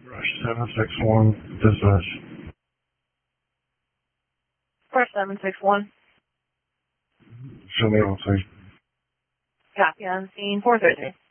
Rush 761, dispatch. Rush 761. Show me on scene. Copy on scene 430.